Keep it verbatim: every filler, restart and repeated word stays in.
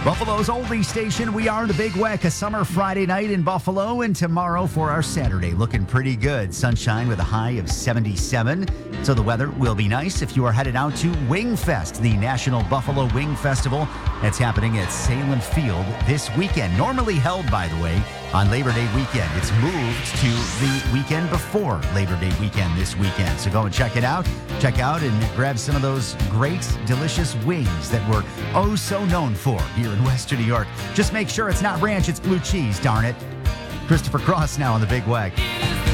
Buffalo's oldie station. We are the Big Weck, a summer Friday night in Buffalo, and tomorrow for our Saturday. Looking pretty good. Sunshine with a high of seventy-seven. So the weather will be nice if you are headed out to Wing Fest, the National Buffalo Wing Festival. That's happening at Salem Field this weekend. Normally held, by the way, on Labor Day weekend. It's moved to the weekend before Labor Day weekend this weekend. So go and check it out. Check out and grab some of those great, delicious wings that we're oh so known for here in Western New York. Just make sure it's not ranch, it's blue cheese, darn it. Christopher Cross now on the Big Weck.